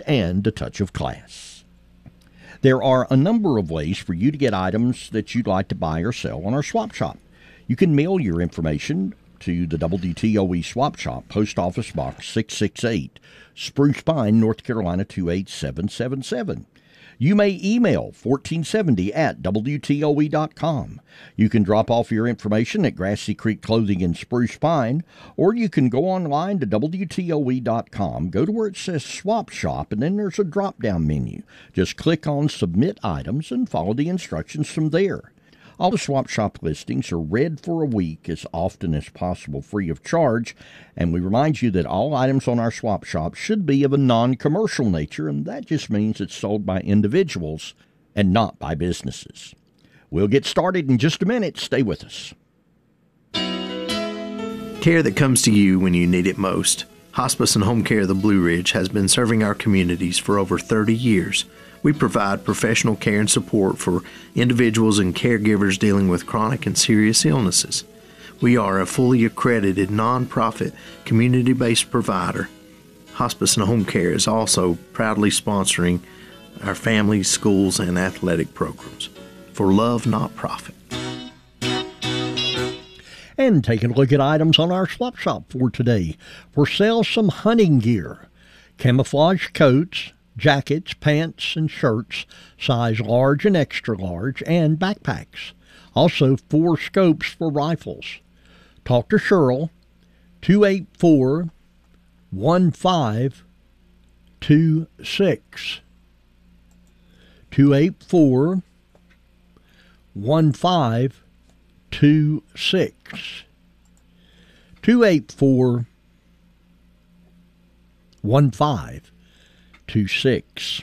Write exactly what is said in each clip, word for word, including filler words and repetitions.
and a touch of class. There are a number of ways for you to get items that you'd like to buy or sell on our swap shop. You can mail your information to the W T O E Swap Shop, Post Office Box six six eight, Spruce Pine, North Carolina two eight seven seven seven. You may email fourteen seventy at W T O E dot com. You can drop off your information at Grassy Creek Clothing in Spruce Pine, or you can go online to W T O E dot com, go to where it says Swap Shop, and then there's a drop-down menu. Just click on Submit Items and follow the instructions from there. All the Swap Shop listings are read for a week as often as possible free of charge, and we remind you that all items on our Swap Shop should be of a non-commercial nature, and that just means it's sold by individuals and not by businesses. We'll get started in just a minute. Stay with us. Care that comes to you when you need it most. Hospice and Home Care of the Blue Ridge has been serving our communities for over thirty years. We provide professional care and support for individuals and caregivers dealing with chronic and serious illnesses. We are a fully accredited, nonprofit, community-based provider. Hospice and Home Care is also proudly sponsoring our families, schools, and athletic programs. For love, not profit. And taking a look at items on our swap shop for today. For sale, some hunting gear, camouflage coats, jackets, pants, and shirts, size large and extra large, and backpacks. Also, four scopes for rifles. Talk to Cheryl, two eight four, one five two six. two eight four, one five two six. two eight four, one five two six.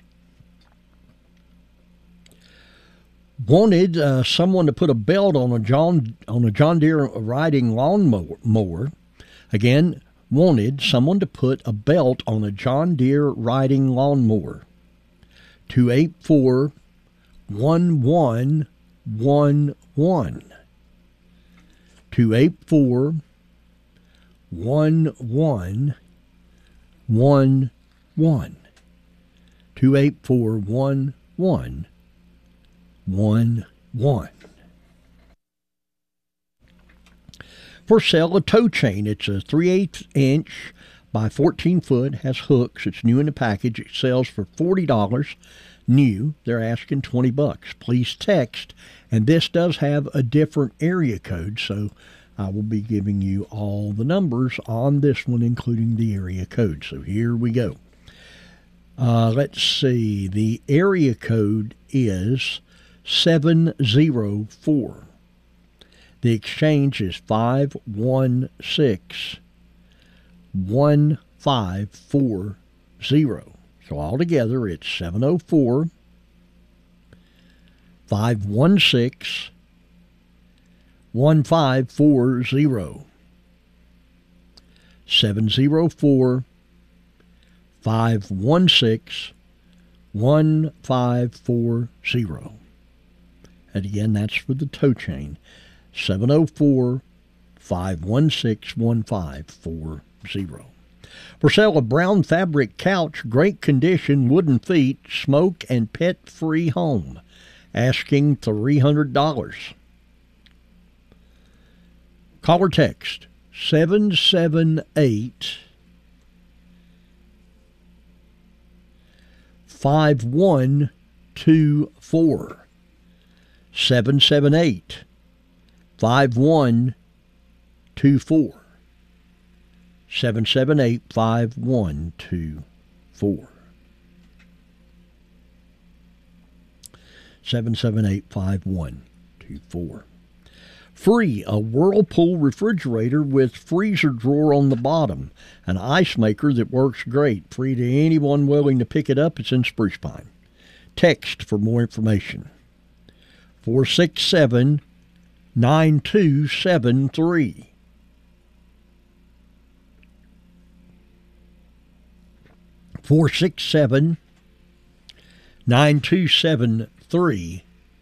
Wanted uh, someone to put a belt on a John on a John Deere riding lawn mower, mower. Again, wanted someone to put a belt on a John Deere riding lawn mower. two eight four, one one one one. two eight four, one one one one. two eight four, one one one one. For sale, a tow chain. It's a three eighths inch by fourteen foot, has hooks. It's new in the package. It sells for forty dollars. New. They're asking twenty bucks. Please text. And this does have a different area code, so I will be giving you all the numbers on this one, including the area code. So here we go. Uh, let's see. The area code is seven zero four. The exchange is five one six, one five four zero. So altogether it's seven zero four, five one six, one five four zero. seven zero four, five one six, one five four zero. And again, that's for the tow chain. seven zero four, five one six, one five four zero. For sale, a brown fabric couch, great condition, wooden feet, smoke and pet-free home. Asking three hundred dollars. Call or text seven seven eight, five one two four. seven seven eight, five one two four. seven seven eight, five one two four. seven seven eight, five one two four. Free, a Whirlpool refrigerator with freezer drawer on the bottom. An ice maker that works great. Free to anyone willing to pick it up. It's in Spruce Pine. Text for more information. four six seven, nine two seven three. four six seven, nine two seven three.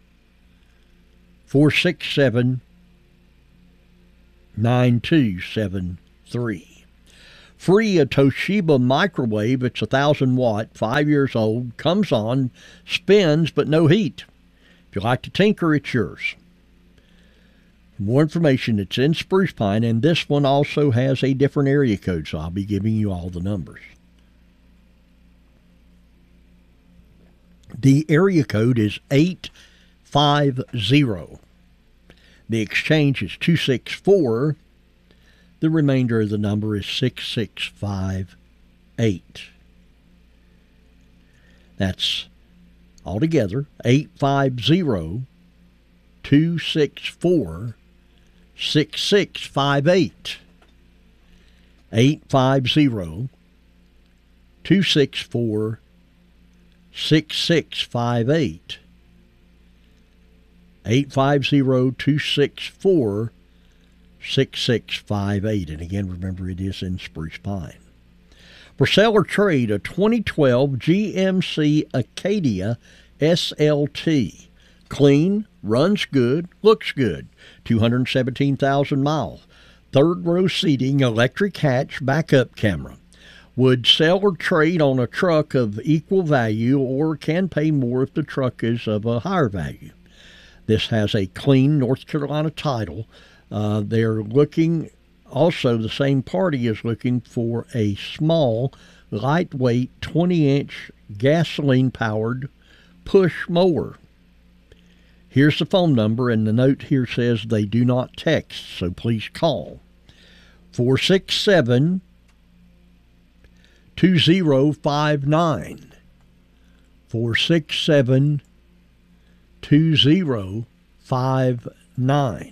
four six seven, nine two seven three. Free a Toshiba microwave. It's a thousand watt, five years old, comes on, spins, but no heat. If you like to tinker, it's yours. For more information, it's in Spruce Pine, and this one also has a different area code, so I'll be giving you all the numbers. The area code is eight five zero. The exchange is two six four. The remainder of the number is six six five eight. That's altogether eight five zero, two six four, six six five eight. eight five zero, two six four, six six five eight. eight five zero, two six four, six six five eight. And again, remember, it is in Spruce Pine. For sale or trade, a twenty twelve G M C Acadia S L T. Clean, runs good, looks good. two hundred seventeen thousand miles. Third row seating, electric hatch, backup camera. Would sell or trade on a truck of equal value, or can pay more if the truck is of a higher value. This has a clean North Carolina title. Uh, they're looking, also the same party is looking for a small, lightweight, twenty-inch gasoline-powered push mower. Here's the phone number, and the note here says they do not text, so please call. four six seven, two zero five nine. four six seven, two zero five nine.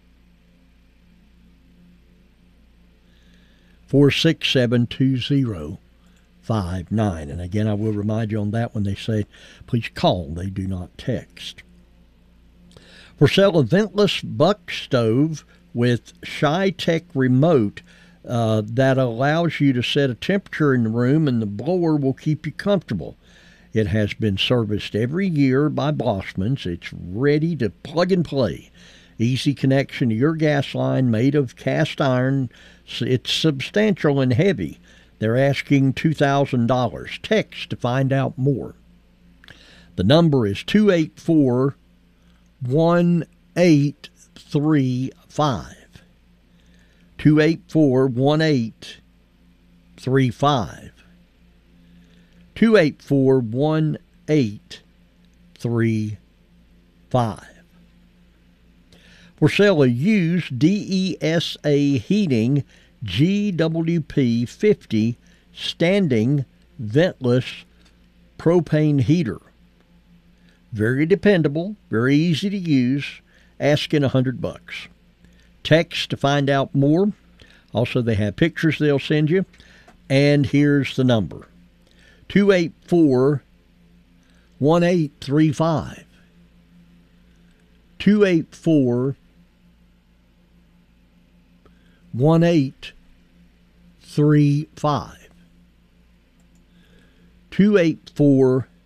four six seven, two zero five nine. And again, I will remind you on that when they say, please call. They do not text. For sale, a ventless buck stove with ShyTech remote uh, that allows you to set a temperature in the room, and the blower will keep you comfortable. It has been serviced every year by Blossman's. It's ready to plug and play. Easy connection to your gas line, made of cast iron. It's substantial and heavy. They're asking two thousand dollars. Text to find out more. The number is two eight four, one eight three five. two eight four, one eight three five. two eight four, one eight three five. For sale, a used D E S A heating G W P fifty standing ventless propane heater. Very dependable, very easy to use, asking a hundred bucks. Text to find out more. Also, they have pictures they'll send you. And here's the number. two eight four, one eight three five. two eight four, one eight three five. two eight four,